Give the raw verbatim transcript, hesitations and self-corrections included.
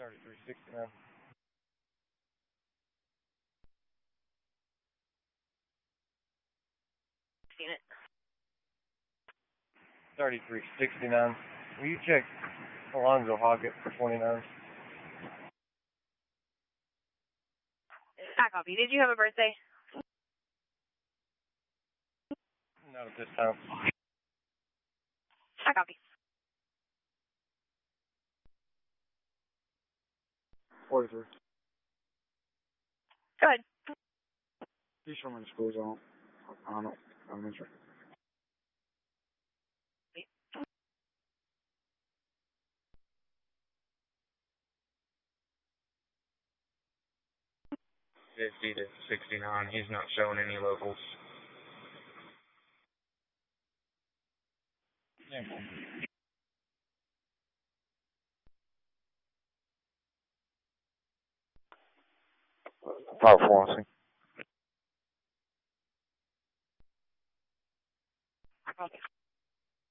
Start at three sixty-nine. Seen it. thirty-three sixty-nine. Will you check Alonzo Hockett for twenty-nine? I copy. Did you have a birthday? Not at this time. I copy. forty-three. Go ahead. He's from the school zone. I don't know. Elementary. fifty to sixty-nine. He's not showing any locals. Yeah. Five four. I copy.